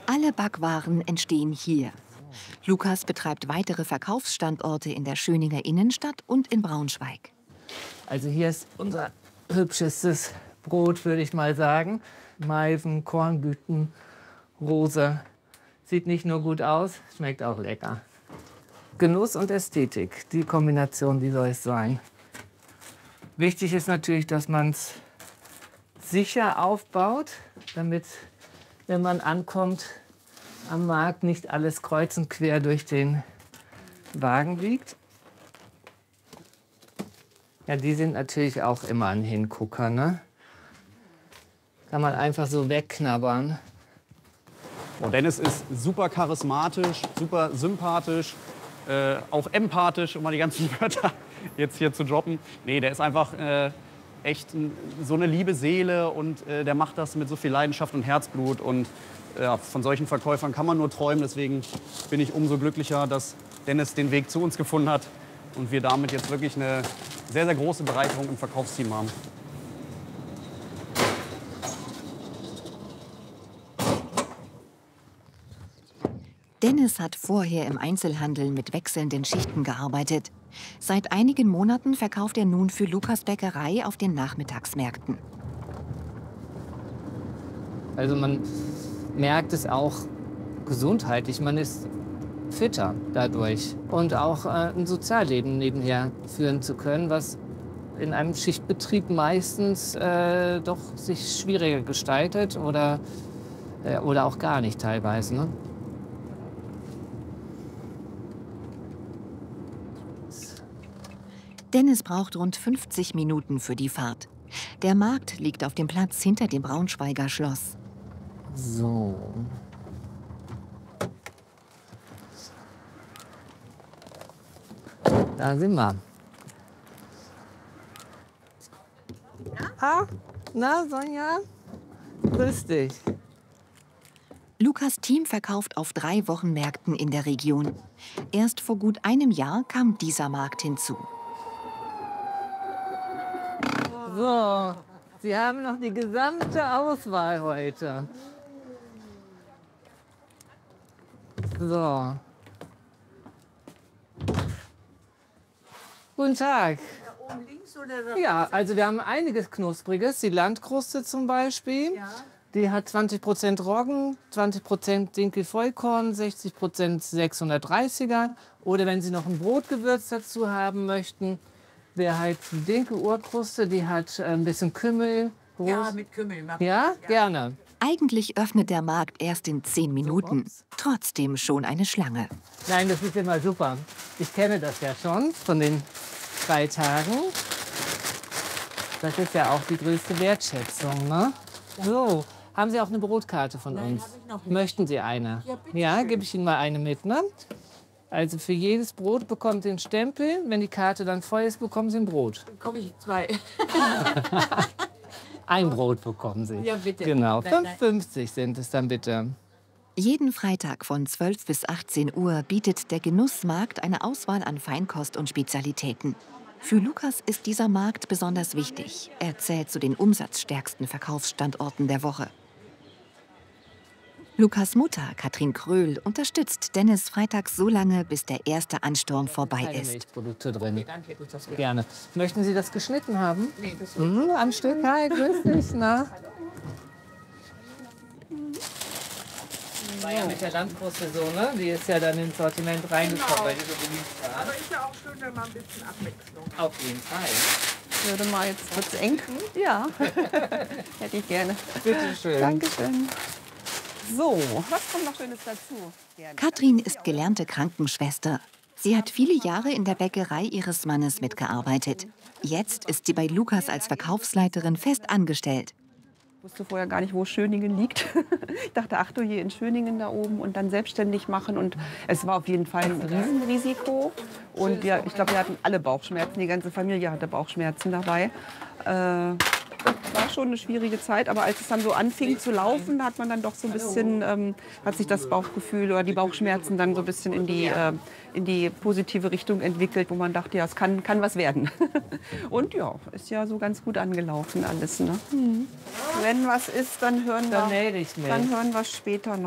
Alle Backwaren entstehen hier. Lukas betreibt weitere Verkaufsstandorte in der Schöninger Innenstadt und in Braunschweig. Also hier ist unser hübschestes Brot, würde ich mal sagen. Meisen, Kornblüten, Rose. Sieht nicht nur gut aus, schmeckt auch lecker. Genuss und Ästhetik, die Kombination, die soll es sein. Wichtig ist natürlich, dass man es sicher aufbaut, damit, wenn man ankommt, am Markt nicht alles kreuz und quer durch den Wagen liegt. Ja, die sind natürlich auch immer ein Hingucker, ne? Kann man einfach so wegknabbern. Und Dennis ist super charismatisch, super sympathisch, auch empathisch, um mal die ganzen Wörter jetzt hier zu droppen. Nee, der ist einfach echt so eine liebe Seele und der macht das mit so viel Leidenschaft und Herzblut. Und ja, von solchen Verkäufern kann man nur träumen. Deswegen bin ich umso glücklicher, dass Dennis den Weg zu uns gefunden hat und wir damit jetzt wirklich eine sehr, sehr große Bereicherung im Verkaufsteam haben. Dennis hat vorher im Einzelhandel mit wechselnden Schichten gearbeitet. Seit einigen Monaten verkauft er nun für Lukas Bäckerei auf den Nachmittagsmärkten. Also man merkt es auch gesundheitlich, man ist fitter dadurch. Und auch ein Sozialleben nebenher führen zu können, was in einem Schichtbetrieb meistens doch sich schwieriger gestaltet oder auch gar nicht teilweise. Ne? Dennis braucht rund 50 Minuten für die Fahrt. Der Markt liegt auf dem Platz hinter dem Braunschweiger Schloss. So. Da sind wir. Ah, na Sonja, grüß dich. Lukas Team verkauft auf 3 Wochenmärkten in der Region. Erst vor gut einem Jahr kam dieser Markt hinzu. So, Sie haben noch die gesamte Auswahl heute. So. Guten Tag. Ja, also wir haben einiges Knuspriges. Die Landkruste zum Beispiel. Ja. Die hat 20% Roggen, 20% Dinkel-Vollkorn, 60% 630er. Oder wenn Sie noch ein Brotgewürz dazu haben möchten, wäre halt die Dinkel-Urkruste, die hat ein bisschen Kümmel. Ja, mit Kümmel. Ja, ja, gerne. Eigentlich öffnet der Markt erst in 10 Minuten. Trotzdem schon eine Schlange. Nein, das ist immer super. Ich kenne das ja schon von den 3 Tagen. Das ist ja auch die größte Wertschätzung, ne? So, haben Sie auch eine Brotkarte von uns? Habe ich noch nicht. Möchten Sie eine? Ja, gebe ich Ihnen mal eine mit, ne? Also für jedes Brot bekommt Sie einen Stempel. Wenn die Karte dann voll ist, bekommen Sie ein Brot. Dann komme ich 2. Ein Brot bekommen Sie. Ja, bitte. Genau, Nein, 5,50 sind es dann bitte. Jeden Freitag von 12 bis 18 Uhr bietet der Genussmarkt eine Auswahl an Feinkost und Spezialitäten. Für Lukas ist dieser Markt besonders wichtig. Er zählt zu den umsatzstärksten Verkaufsstandorten der Woche. Lukas Mutter, Katrin Kröhl, unterstützt Dennis freitags so lange, bis der erste Ansturm vorbei Keine ist. Milchprodukte drin. Danke, du das Gerne. Möchten Sie das geschnitten haben? Nee, das Am Stück? Hi, grüß dich, na? War ja mit der Landkruste so, ne? Die ist ja dann ins Sortiment reingekommen, weil die so beliebt war. Aber ist ja auch schön, wenn man ein bisschen Abwechslung hat. Auf jeden Fall. Würde mal jetzt kurz eng. Ja, hätte ich gerne. Bitte schön. Dankeschön. So, was kommt noch Schönes dazu? Gerne. Katrin ist gelernte Krankenschwester. Sie hat viele Jahre in der Bäckerei ihres Mannes mitgearbeitet. Jetzt ist sie bei Lukas als Verkaufsleiterin fest angestellt. Ich wusste vorher gar nicht, wo Schöningen liegt. Ich dachte, ach du, hier in Schöningen da oben und dann selbstständig machen. Und es war auf jeden Fall ein Riesenrisiko. Und wir, ich glaube, wir hatten alle Bauchschmerzen. Die ganze Familie hatte Bauchschmerzen dabei. War schon eine schwierige Zeit, aber als es dann so anfing zu laufen, hat man dann doch so ein bisschen, hat sich das Bauchgefühl oder die Bauchschmerzen dann so ein bisschen in die positive Richtung entwickelt, wo man dachte, ja, es kann was werden. Und ja, ist ja so ganz gut angelaufen alles. Ne? Wenn was ist, dann hören Dann melde ich mich. Dann hören wir später noch.